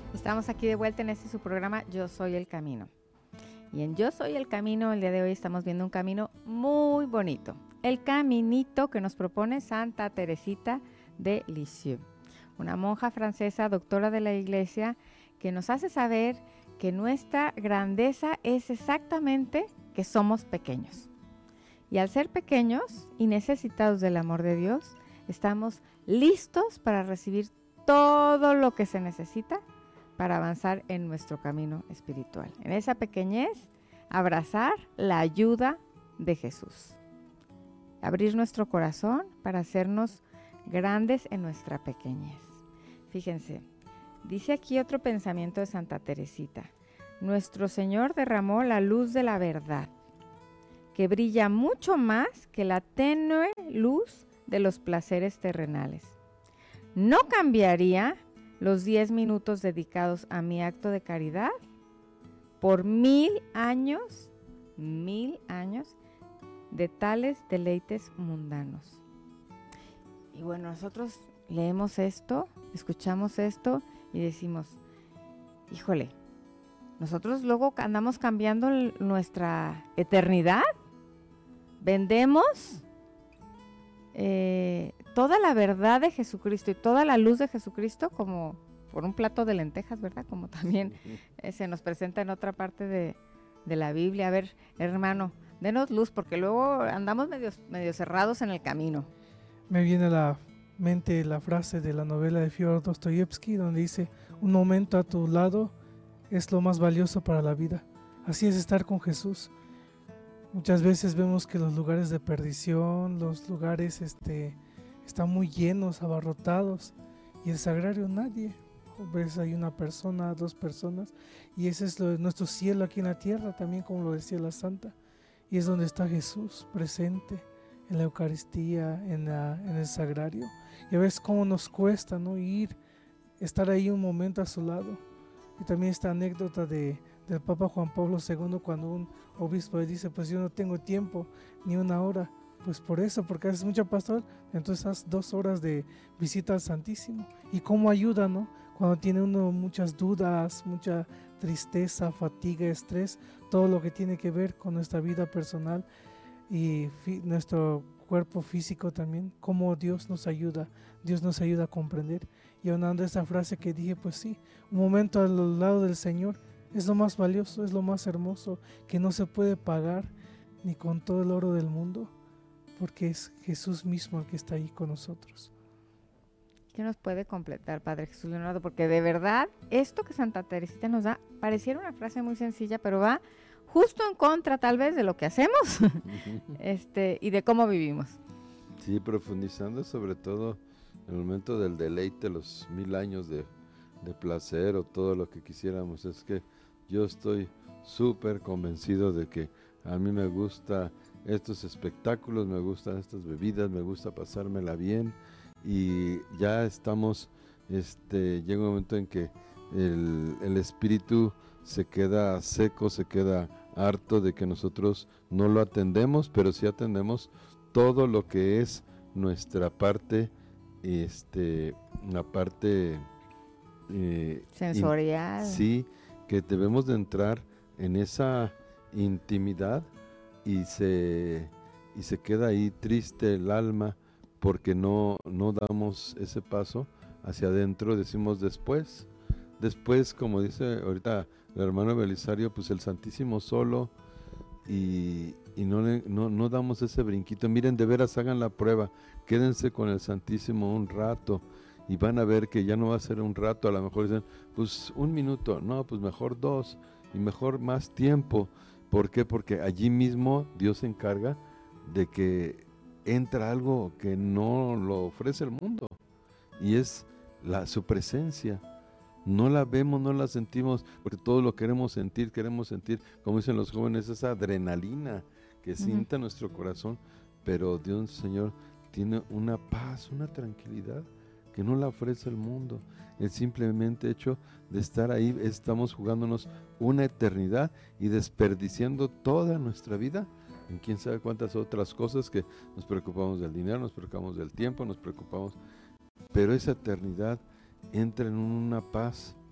Estamos aquí de vuelta en este su programa Yo Soy el Camino. Y en Yo Soy el Camino, el día de hoy estamos viendo un camino muy bonito. El caminito que nos propone Santa Teresita de Lisieux, una monja francesa, doctora de la Iglesia, que nos hace saber que nuestra grandeza es exactamente que somos pequeños. Y al ser pequeños y necesitados del amor de Dios, estamos listos para recibir todo lo que se necesita para avanzar en nuestro camino espiritual. En esa pequeñez, abrazar la ayuda de Jesús. Abrir nuestro corazón para hacernos grandes en nuestra pequeñez. Fíjense, dice aquí otro pensamiento de Santa Teresita. Nuestro Señor derramó la luz de la verdad, que brilla mucho más que la tenue luz de los placeres terrenales. No cambiaría los 10 minutos dedicados a mi acto de caridad por 1000 años de tales deleites mundanos. Y bueno, nosotros leemos esto, escuchamos esto y decimos, híjole, nosotros luego andamos cambiando nuestra eternidad, vendemos toda la verdad de Jesucristo y toda la luz de Jesucristo como por un plato de lentejas, ¿verdad? Como también se nos presenta en otra parte de la Biblia. A ver, hermano, denos luz porque luego andamos medio cerrados en el camino. Me viene a la mente la frase de la novela de Fyodor Dostoyevsky donde dice, un momento a tu lado es lo más valioso para la vida. Así es estar con Jesús. Muchas veces vemos que los lugares de perdición, los lugares están muy llenos, abarrotados, y el sagrario nadie. Ves, hay una persona, dos personas, y ese es nuestro cielo aquí en la tierra, también como lo decía la Santa, y es donde está Jesús presente, en la Eucaristía, en el sagrario. Y a veces cómo nos cuesta, ¿no?, estar ahí un momento a su lado. Y también esta anécdota del Papa Juan Pablo II, cuando un obispo le dice, pues yo no tengo tiempo, ni una hora. Pues por eso, porque haces mucha pastoral, entonces haz 2 horas de visita al Santísimo. Y cómo ayuda, ¿no? Cuando tiene uno muchas dudas, mucha tristeza, fatiga, estrés, todo lo que tiene que ver con nuestra vida personal y nuestro cuerpo físico también, cómo Dios nos ayuda a comprender. Y hablando de esa frase que dije, pues sí, un momento al lado del Señor es lo más valioso, es lo más hermoso, que no se puede pagar ni con todo el oro del mundo, porque es Jesús mismo el que está ahí con nosotros. ¿Qué nos puede completar, Padre Jesús Leonardo? Porque de verdad, esto que Santa Teresita nos da, pareciera una frase muy sencilla, pero va justo en contra tal vez de lo que hacemos y de cómo vivimos. Sí, profundizando sobre todo en el momento del deleite, los 1000 años de placer o todo lo que quisiéramos. Es que yo estoy súper convencido de que a mí me gustan estos espectáculos, me gustan estas bebidas, me gusta pasármela bien, y ya estamos, llega un momento en que el espíritu se queda seco, se queda harto de que nosotros no lo atendemos, pero sí atendemos todo lo que es nuestra parte, la parte sensorial. Sí, que debemos de entrar en esa intimidad y se queda ahí triste el alma porque no damos ese paso hacia adentro. Decimos después, como dice ahorita el hermano Belisario, pues el Santísimo solo, y no damos ese brinquito. Miren, de veras hagan la prueba, quédense con el Santísimo un rato y van a ver que ya no va a ser un rato. A lo mejor dicen, pues 1 minuto, no, pues mejor 2 y mejor más tiempo. ¿Por qué? Porque allí mismo Dios se encarga de que entra algo que no lo ofrece el mundo, y es su presencia. No la vemos, no la sentimos, porque todo lo queremos sentir, como dicen los jóvenes, esa adrenalina que sienta nuestro corazón, pero Dios, Señor, tiene una paz, una tranquilidad que no la ofrece el mundo. El simplemente hecho de estar ahí, estamos jugándonos una eternidad y desperdiciando toda nuestra vida en quién sabe cuántas otras cosas, que nos preocupamos del dinero, nos preocupamos del tiempo, pero esa eternidad entra en una paz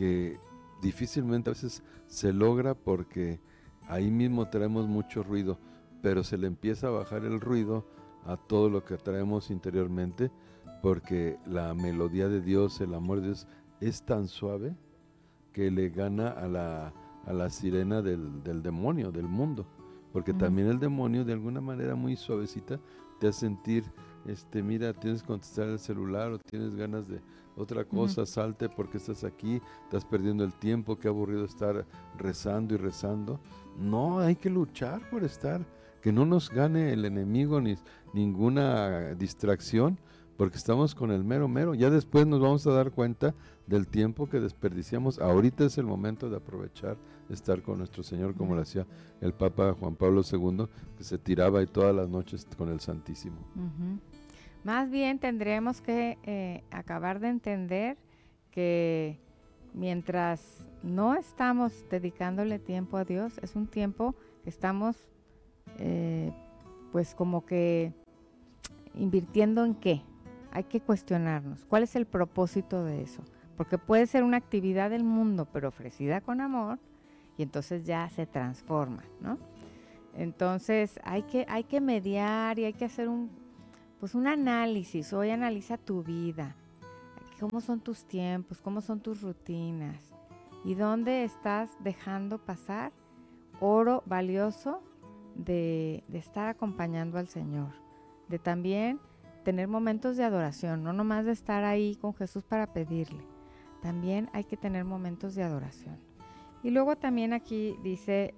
que difícilmente a veces se logra porque ahí mismo traemos mucho ruido, pero se le empieza a bajar el ruido a todo lo que traemos interiormente, porque la melodía de Dios, el amor de Dios es tan suave que le gana a la sirena del demonio, del mundo, porque también el demonio de alguna manera muy suavecita te hace sentir, mira, tienes que contestar el celular o tienes ganas de otra cosa, salte porque estás aquí, estás perdiendo el tiempo, qué aburrido estar rezando y rezando. No, hay que luchar por estar, que no nos gane el enemigo ni ninguna distracción, porque estamos con el mero mero. Ya después nos vamos a dar cuenta del tiempo que desperdiciamos. Ahorita es el momento de aprovechar estar con nuestro Señor, como lo hacía el Papa Juan Pablo II, que se tiraba ahí todas las noches con el Santísimo. Más bien tendremos que acabar de entender que mientras no estamos dedicándole tiempo a Dios, es un tiempo que estamos pues como que invirtiendo en qué. Hay que cuestionarnos, ¿cuál es el propósito de eso? Porque puede ser una actividad del mundo, pero ofrecida con amor, y entonces ya se transforma, ¿no? Entonces hay que mediar y hay que hacer un análisis. Hoy analiza tu vida, cómo son tus tiempos, cómo son tus rutinas, y dónde estás dejando pasar oro valioso de estar acompañando al Señor, de también tener momentos de adoración, no nomás de estar ahí con Jesús para pedirle, también hay que tener momentos de adoración. Y luego también aquí dice,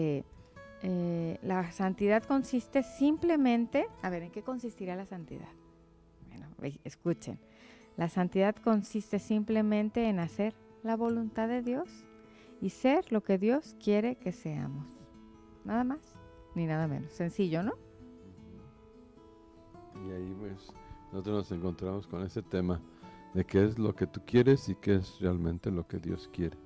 la santidad consiste simplemente, a ver, ¿en qué consistirá la santidad? Bueno, escuchen, la santidad consiste simplemente en hacer la voluntad de Dios y ser lo que Dios quiere que seamos. Nada más, ni nada menos. Sencillo, ¿no? Y ahí pues nosotros nos encontramos con ese tema de qué es lo que tú quieres y qué es realmente lo que Dios quiere.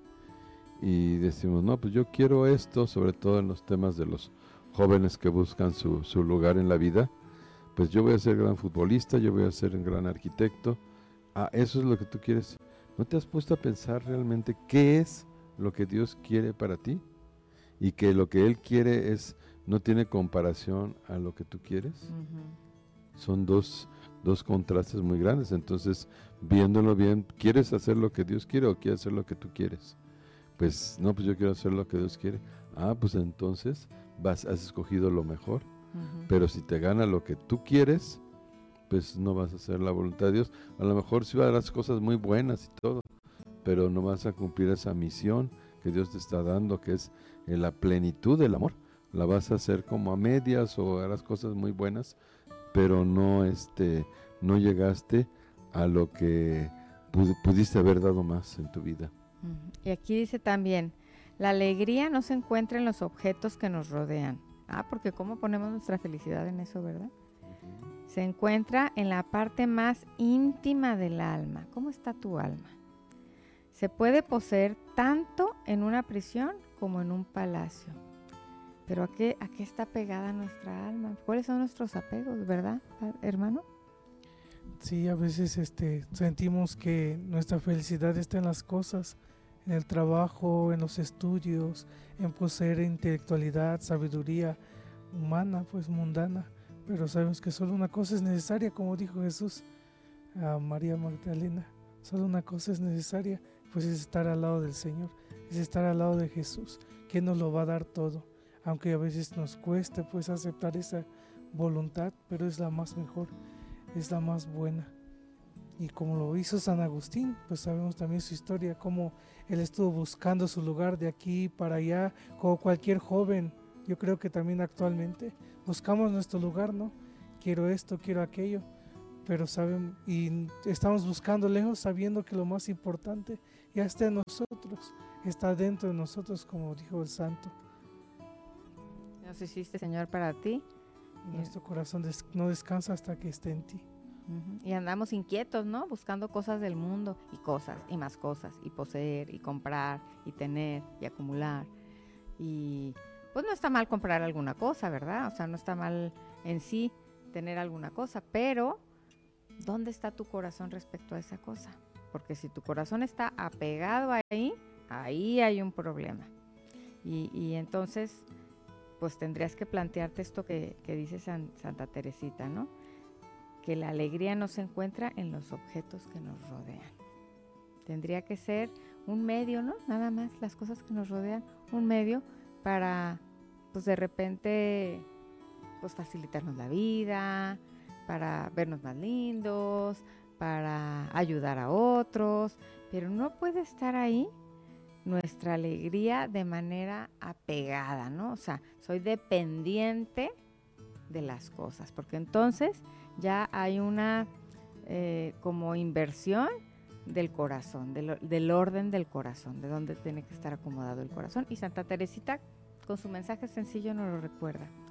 Y decimos, no, pues yo quiero esto, sobre todo en los temas de los jóvenes que buscan su lugar en la vida. Pues yo voy a ser gran futbolista, yo voy a ser un gran arquitecto. Ah, eso es lo que tú quieres. ¿No te has puesto a pensar realmente qué es lo que Dios quiere para ti? Y que lo que Él quiere no tiene comparación a lo que tú quieres. Son dos contrastes muy grandes. Entonces, viéndolo bien, ¿quieres hacer lo que Dios quiere o quieres hacer lo que tú quieres? Pues no, pues yo quiero hacer lo que Dios quiere. Ah, pues entonces has escogido lo mejor. Pero si te gana lo que tú quieres, pues no vas a hacer la voluntad de Dios. A lo mejor sí harás cosas muy buenas y todo, pero no vas a cumplir esa misión que Dios te está dando, que es en la plenitud del amor. La vas a hacer como a medias o harás cosas muy buenas, pero no llegaste a lo que pudiste haber dado más en tu vida. Y aquí dice también, la alegría no se encuentra en los objetos que nos rodean. Porque ¿cómo ponemos nuestra felicidad en eso, verdad? Se encuentra en la parte más íntima del alma. ¿Cómo está tu alma? Se puede poseer tanto en una prisión como en un palacio. Pero ¿a qué está pegada nuestra alma? ¿Cuáles son nuestros apegos, verdad, hermano? Sí, a veces sentimos que nuestra felicidad está en las cosas, en el trabajo, en los estudios, en poseer intelectualidad, sabiduría humana, pues mundana, pero sabemos que solo una cosa es necesaria, como dijo Jesús a María Magdalena, solo una cosa es necesaria, pues es estar al lado del Señor, es estar al lado de Jesús, que nos lo va a dar todo, aunque a veces nos cueste pues aceptar esa voluntad, pero es la más mejor, es la más buena. Y como lo hizo San Agustín, pues sabemos también su historia, cómo él estuvo buscando su lugar de aquí para allá, como cualquier joven. Yo creo que también actualmente buscamos nuestro lugar, ¿no? Quiero esto, quiero aquello, pero y estamos buscando lejos sabiendo que lo más importante ya está en nosotros, está dentro de nosotros, como dijo el santo. Nos hiciste, Señor, para ti. Nuestro corazón no descansa hasta que esté en ti. Y andamos inquietos, ¿no? Buscando cosas del mundo y cosas y más cosas y poseer y comprar y tener y acumular. Y pues no está mal comprar alguna cosa, ¿verdad? O sea, no está mal en sí tener alguna cosa, pero ¿dónde está tu corazón respecto a esa cosa? porque si tu corazón está apegado ahí, ahí hay un problema. Y entonces, pues tendrías que plantearte esto que dice Santa Teresita, ¿no? Que la alegría no se encuentra en los objetos que nos rodean. Tendría que ser un medio, ¿no? Nada más las cosas que nos rodean, un medio para, pues de repente, pues facilitarnos la vida, para vernos más lindos, para ayudar a otros, pero no puede estar ahí nuestra alegría de manera apegada, ¿no? O sea, soy dependiente de las cosas, porque entonces ya hay una como inversión del corazón, del orden del corazón, de dónde tiene que estar acomodado el corazón. Y Santa Teresita, con su mensaje sencillo, nos lo recuerda.